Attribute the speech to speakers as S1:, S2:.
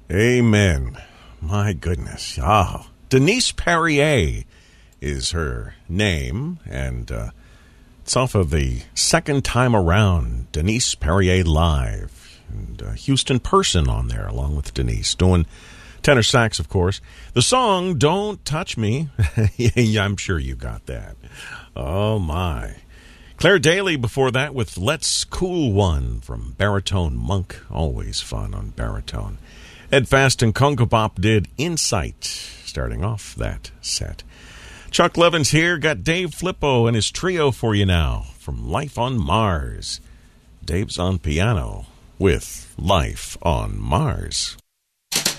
S1: Amen. My goodness. Ah, Denise Perrier is her name, and it's off of the Second Time Around, Denise Perrier Live. And Houston Person on there, along with Denise, doing tenor sax, of course. The song, Don't Touch Me. Yeah, I'm sure you got that. Oh, my. Claire Daly before that with Let's Cool One from Baritone Monk. Always fun on baritone. Ed Fast and Conga Pop did Insight, starting off that set. Chuck Levin's here, got Dave Flippo and his trio for you now from Life on Mars. Dave's on piano with Life on Mars.